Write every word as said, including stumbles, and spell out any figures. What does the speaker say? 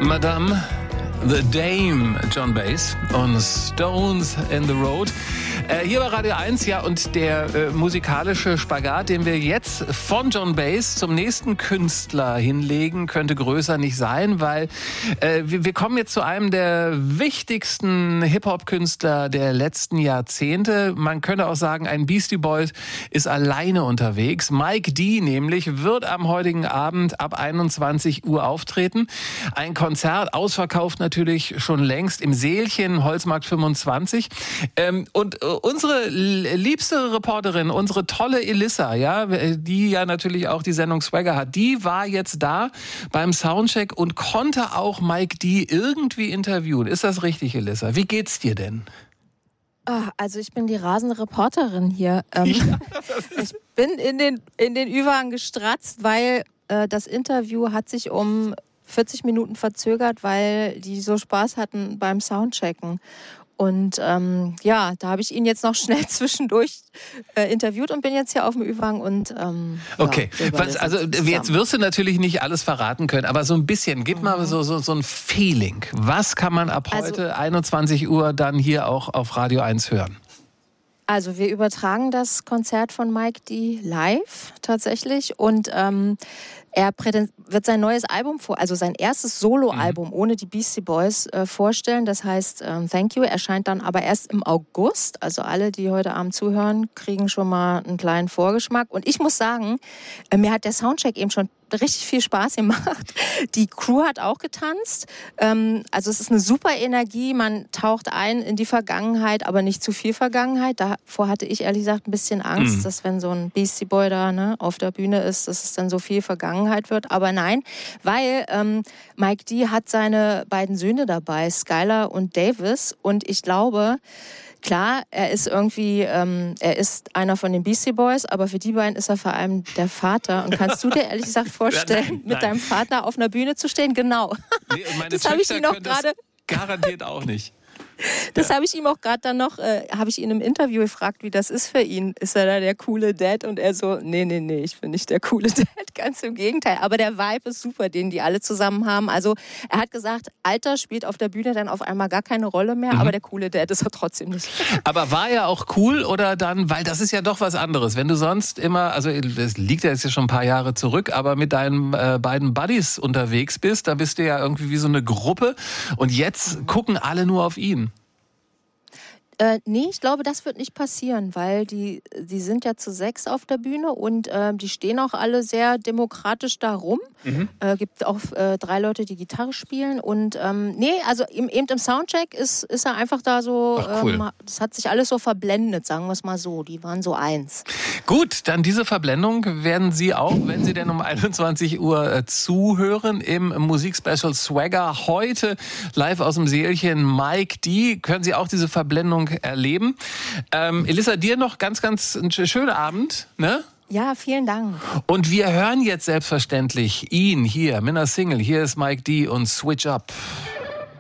Madame, The Dame, John Bass und Stones in the Road. Äh, hier bei Radio eins, ja, und der äh, musikalische Spagat, den wir jetzt von John Bass zum nächsten Künstler hinlegen, könnte größer nicht sein, weil äh, wir, wir kommen jetzt zu einem der wichtigsten Hip-Hop-Künstler der letzten Jahrzehnte. Man könnte auch sagen, ein Beastie Boy ist alleine unterwegs. Mike D. nämlich wird am heutigen Abend ab einundzwanzig Uhr auftreten. Ein Konzert, ausverkauft natürlich schon längst im Seelchen, Holzmarkt fünfundzwanzig. Ähm, und äh, unsere liebste Reporterin, unsere tolle Elissa, ja, die ja natürlich auch die Sendung Swagger hat, die war jetzt da beim Soundcheck und konnte auch Mike D. irgendwie interviewen. Ist das richtig, Elissa? Wie geht's dir denn? Ah, also ich bin die rasende Reporterin hier. Ähm, ja, ich bin in den, in den Ü-Wagen gestratzt, weil äh, das Interview hat sich um vierzig Minuten verzögert, weil die so Spaß hatten beim Soundchecken. Und ähm, ja, da habe ich ihn jetzt noch schnell zwischendurch äh, interviewt und bin jetzt hier auf dem Ü-Wagen und ähm, okay. Ja, Was, also jetzt wirst du natürlich nicht alles verraten können, aber so ein bisschen, gib mhm. mal so, so, so ein Feeling. Was kann man ab heute also, einundzwanzig Uhr dann hier auch auf Radio eins hören? Also wir übertragen das Konzert von Mike D. live tatsächlich und ähm, er wird sein neues Album, vor, also sein erstes Soloalbum mhm. ohne die Beastie Boys äh, vorstellen. Das heißt ähm, Thank You, erscheint dann aber erst im August. Also alle, die heute Abend zuhören, kriegen schon mal einen kleinen Vorgeschmack. Und ich muss sagen, äh, mir hat der Soundcheck eben schon richtig viel Spaß gemacht. Die Crew hat auch getanzt. Ähm, also es ist eine super Energie. Man taucht ein in die Vergangenheit, aber nicht zu viel Vergangenheit. Davor hatte ich ehrlich gesagt ein bisschen Angst, mhm. dass wenn so ein Beastie Boy da ne, auf der Bühne ist, dass es dann so viel Vergangenheit wird. Aber nein, weil ähm, Mike D. hat seine beiden Söhne dabei, Skylar und Davis. Und ich glaube, klar, er ist irgendwie, ähm, er ist einer von den Beastie Boys, aber für die beiden ist er vor allem der Vater. Und kannst du dir ehrlich gesagt vorstellen, ja, nein, mit nein. deinem Vater auf einer Bühne zu stehen? Genau. Nee, meine das habe ich ihn noch gerade. Garantiert auch nicht. Das ja. habe ich ihm auch gerade dann noch, äh, habe ich ihn im Interview gefragt, wie das ist für ihn. Ist er da der coole Dad? Und er so, nee, nee, nee, ich bin nicht der coole Dad, ganz im Gegenteil. Aber der Vibe ist super, den die alle zusammen haben. Also er hat gesagt, Alter spielt auf der Bühne dann auf einmal gar keine Rolle mehr, mhm. aber der coole Dad ist er trotzdem nicht. Aber war er auch cool oder dann, weil das ist ja doch was anderes. Wenn du sonst immer, also das liegt ja jetzt schon ein paar Jahre zurück, aber mit deinen äh, beiden Buddies unterwegs bist, da bist du ja irgendwie wie so eine Gruppe und jetzt gucken alle nur auf ihn. Äh, nee, ich glaube, das wird nicht passieren, weil die, die sind ja zu sechs auf der Bühne und äh, die stehen auch alle sehr demokratisch da rum. Mhm. Äh, gibt auch äh, drei Leute, die Gitarre spielen und ähm, nee, also im, eben im Soundcheck ist, ist er einfach da so, Ach, cool. ähm, das hat sich alles so verblendet, sagen wir es mal so, die waren so eins. Gut, dann diese Verblendung werden Sie auch, wenn Sie denn um einundzwanzig Uhr äh, zuhören, im Musikspecial Swagger heute live aus dem Seelchen Mike D. Können Sie auch diese Verblendung erleben. Ähm, Elissa, dir noch ganz, ganz einen schönen Abend, ne? Ja, vielen Dank. Und wir hören jetzt selbstverständlich ihn hier mit einer Single. Hier ist Mike D. und Switch Up.